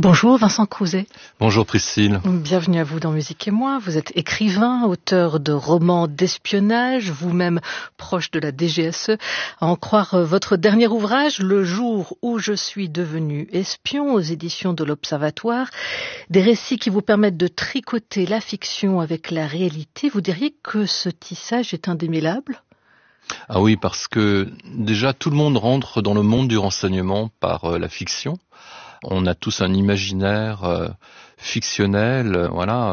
Bonjour Vincent Crouzet. Bonjour Priscille. Bienvenue à vous dans Musique et Moi. Vous êtes écrivain, auteur de romans d'espionnage, vous-même proche de la DGSE. À en croire votre dernier ouvrage, Le jour où je suis devenu espion, aux éditions de l'Observatoire. Des récits qui vous permettent de tricoter la fiction avec la réalité. Vous diriez que ce tissage est indémêlable ? Ah oui, parce que déjà tout le monde rentre dans le monde du renseignement par la fiction. On a tous un imaginaire fictionnel,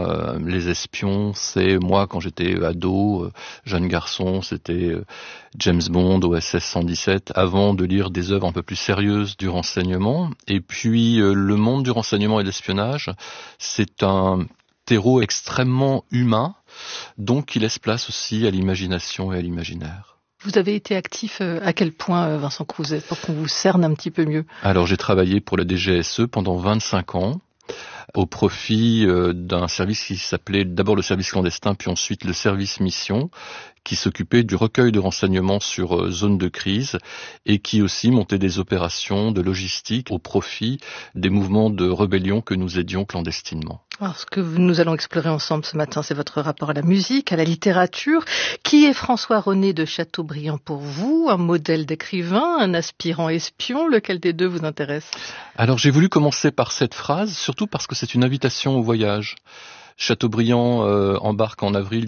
les espions, c'est moi quand j'étais ado, jeune garçon, c'était James Bond, OSS 117, avant de lire des œuvres un peu plus sérieuses du renseignement. Et puis le monde du renseignement et de l'espionnage, c'est un terreau extrêmement humain, donc qui laisse place aussi à l'imagination et à l'imaginaire. Vous avez été actif à quel point, Vincent Crouzet, pour qu'on vous cerne un petit peu mieux ? Alors j'ai travaillé pour la DGSE pendant 25 ans, au profit d'un service qui s'appelait d'abord le service clandestin, puis ensuite le service mission, qui s'occupait du recueil de renseignements sur zone de crise et qui aussi montait des opérations de logistique au profit des mouvements de rébellion que nous aidions clandestinement. Alors, ce que nous allons explorer ensemble ce matin, c'est votre rapport à la musique, à la littérature. Qui est François-René de Chateaubriand pour vous ? Un modèle d'écrivain, un aspirant espion ? Lequel des deux vous intéresse ? Alors j'ai voulu commencer par cette phrase, surtout parce que c'est une invitation au voyage. Chateaubriand embarque en avril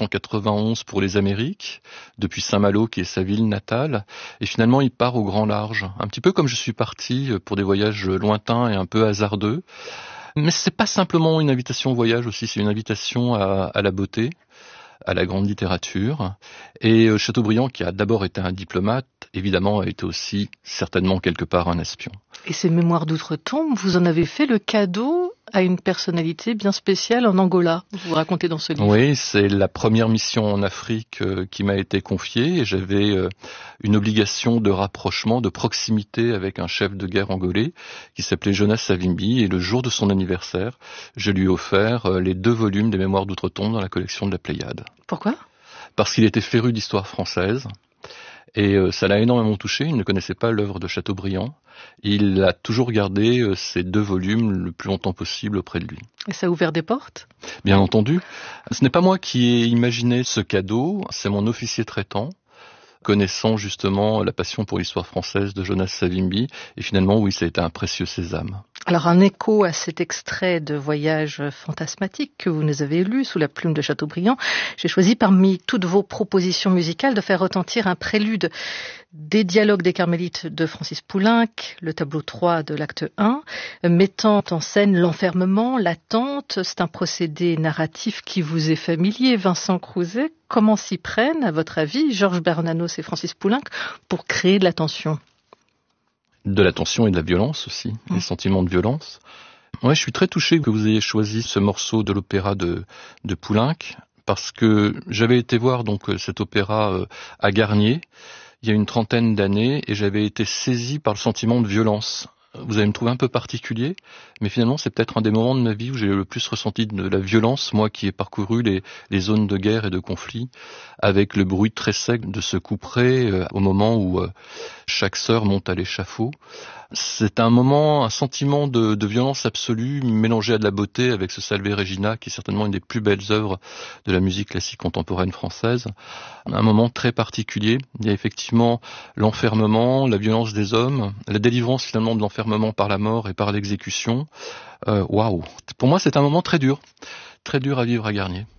1791 pour les Amériques, depuis Saint-Malo qui est sa ville natale, et finalement il part au grand large, un petit peu comme je suis parti pour des voyages lointains et un peu hasardeux. Mais c'est pas simplement une invitation au voyage aussi, c'est une invitation à la beauté, à la grande littérature. Et Chateaubriand, qui a d'abord été un diplomate, évidemment a été aussi certainement quelque part un espion. Et ces mémoires d'outre-tombe, vous en avez fait le cadeau à une personnalité bien spéciale en Angola, vous racontez dans ce livre. Oui, c'est la première mission en Afrique qui m'a été confiée et j'avais une obligation de rapprochement, de proximité avec un chef de guerre angolais qui s'appelait Jonas Savimbi et le jour de son anniversaire, je lui ai offert les 2 volumes des mémoires d'outre-tombe dans la collection de la Pléiade. Pourquoi ? Parce qu'il était féru d'histoire française. Et ça l'a énormément touché, il ne connaissait pas l'œuvre de Chateaubriand. Il a toujours gardé ces 2 volumes le plus longtemps possible auprès de lui. Et ça a ouvert des portes ? Bien entendu. Ce n'est pas moi qui ai imaginé ce cadeau, c'est mon officier traitant, connaissant justement la passion pour l'histoire française de Jonas Savimbi. Et finalement, oui, ça a été un précieux sésame. Alors, un écho à cet extrait de Voyage fantasmatique que vous nous avez lu sous la plume de Chateaubriand. J'ai choisi parmi toutes vos propositions musicales de faire retentir un prélude des dialogues des Carmélites de Francis Poulenc, le tableau 3 de l'acte 1, mettant en scène l'enfermement, l'attente. C'est un procédé narratif qui vous est familier, Vincent Crouzet. Comment s'y prennent, à votre avis, Georges Bernanos et Francis Poulenc pour créer de la tension ? De la tension et de la violence aussi, les sentiments de violence. Ouais, je suis très touché que vous ayez choisi ce morceau de l'opéra de Poulenc, parce que j'avais été voir donc cet opéra à Garnier, il y a une 30aine d'années, et j'avais été saisi par le sentiment de violence. Vous allez me trouver un peu particulier, mais finalement c'est peut-être un des moments de ma vie où j'ai le plus ressenti de la violence, moi qui ai parcouru les zones de guerre et de conflit, avec le bruit très sec de ce couperet au moment où chaque sœur monte à l'échafaud. C'est un moment, un sentiment de violence absolue mélangé à de la beauté avec ce Salve Regina qui est certainement une des plus belles œuvres de la musique classique contemporaine française. Un moment très particulier. Il y a effectivement l'enfermement, la violence des hommes, la délivrance finalement de l'enfermement par la mort et par l'exécution. Waouh. Pour moi, c'est un moment très dur à vivre à Garnier.